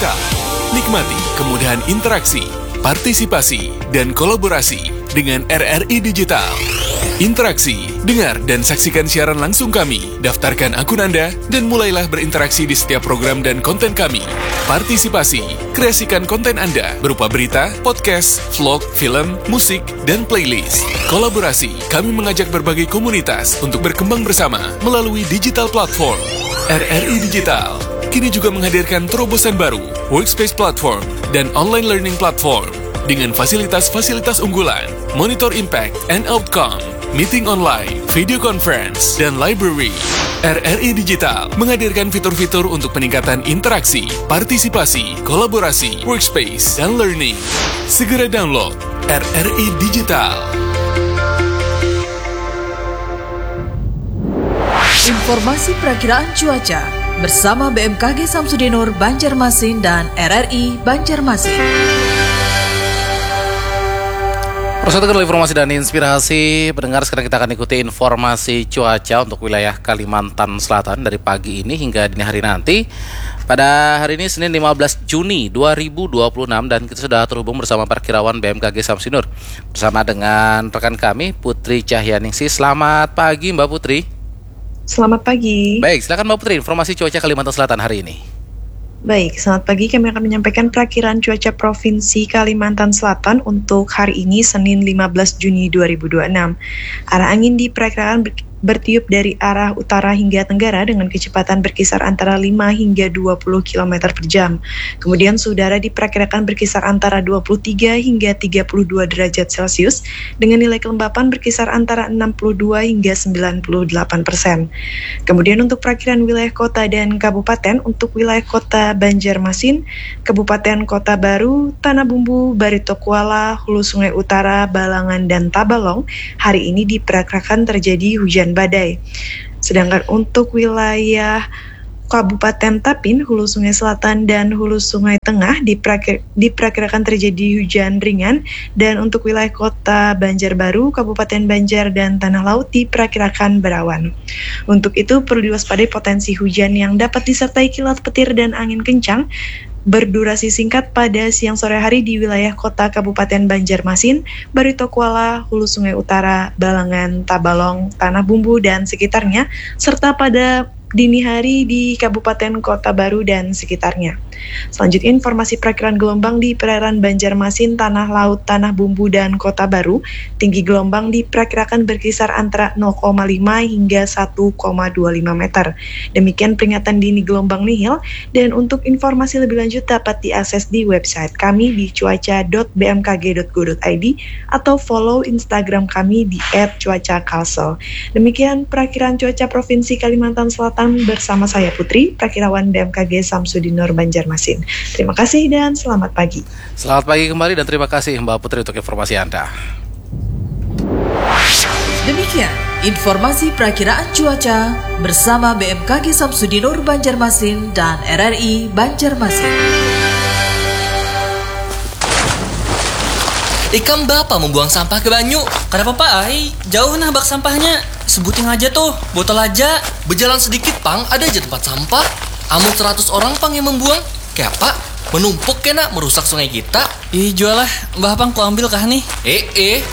Digital. Nikmati kemudahan interaksi, partisipasi, dan kolaborasi dengan RRI Digital. Interaksi, dengar dan saksikan siaran langsung kami, daftarkan akun Anda, dan mulailah berinteraksi di setiap program dan konten kami. Partisipasi, kreasikan konten Anda berupa berita, podcast, vlog, film, musik, dan playlist. Kolaborasi, kami mengajak berbagai komunitas untuk berkembang bersama melalui digital platform. RRI Digital kini juga menghadirkan terobosan baru, workspace platform, dan online learning platform dengan fasilitas-fasilitas unggulan, monitor impact and outcome, meeting online, video conference, dan library. RRI Digital menghadirkan fitur-fitur untuk peningkatan interaksi, partisipasi, kolaborasi, workspace, dan learning. Segera download RRI Digital. Informasi perakiraan cuaca bersama BMKG Samsudinur Banjarmasin dan RRI Banjarmasin. Persatukan informasi dan inspirasi, pendengar, sekarang kita akan ikuti informasi cuaca untuk wilayah Kalimantan Selatan dari pagi ini hingga dini hari nanti. Pada hari ini Senin 15 Juni 2026 dan kita sudah terhubung bersama Perkirawan BMKG Samsudinur bersama dengan rekan kami Putri Cahyaningsih. Selamat pagi Mbak Putri. Selamat pagi. Baik, silakan Mbak Putri, informasi cuaca Kalimantan Selatan hari ini. Baik, selamat pagi. Kami akan menyampaikan perakiraan cuaca Provinsi Kalimantan Selatan untuk hari ini, Senin 15 Juni 2026. Arah angin diperkirakan bertiup dari arah utara hingga tenggara dengan kecepatan berkisar antara 5 hingga 20 km per jam. Kemudian udara diperkirakan berkisar antara 23 hingga 32 derajat Celcius dengan nilai kelembapan berkisar antara 62 hingga 98%. Kemudian untuk perakiraan wilayah kota dan kabupaten, untuk wilayah kota Banjarmasin, Kabupaten Kota Baru, Tanah Bumbu, Barito Kuala, Hulu Sungai Utara, Balangan, dan Tabalong, hari ini diperkirakan terjadi hujan badai. Sedangkan untuk wilayah Kabupaten Tapin, Hulu Sungai Selatan, dan Hulu Sungai Tengah diperkirakan terjadi hujan ringan, dan untuk wilayah kota Banjarbaru, Kabupaten Banjar, dan Tanah Laut diperkirakan berawan. Untuk itu perlu diwaspadai potensi hujan yang dapat disertai kilat petir dan angin kencang berdurasi singkat pada siang sore hari di wilayah kota Kabupaten Banjarmasin, Barito Kuala, Hulu Sungai Utara, Balangan, Tabalong, Tanah Bumbu, dan sekitarnya, serta pada dini hari di Kabupaten Kota Baru dan sekitarnya. Selanjutnya informasi perakiraan gelombang di perairan Banjarmasin, Tanah Laut, Tanah Bumbu, dan Kota Baru. Tinggi gelombang diperkirakan berkisar antara 0,5 hingga 1,25 meter. Demikian peringatan dini gelombang nihil, dan untuk informasi lebih lanjut dapat diakses di website kami di cuaca.bmkg.go.id atau follow Instagram kami di @cuacakalsel. Demikian perakiraan cuaca Provinsi Kalimantan Selatan bersama saya Putri, Perkirawan BMKG Samsudinur Banjarmasin. Terima kasih dan selamat pagi. Selamat pagi kembali dan terima kasih Mbak Putri untuk informasi Anda. Demikian informasi perakiraan cuaca bersama BMKG Samsudinur Banjarmasin dan RRI Banjarmasin. Ikam bapak membuang sampah ke banyu. Kenapa pak ai? Jauh nah bak sampahnya. Sebutin aja tuh, botol aja. Berjalan sedikit pang, ada aja tempat sampah. Amun 100 orang pang yang membuang. Kayak pak, menumpuk kena merusak sungai kita. Ih jual lah, mbah pang ku ambil kah nih?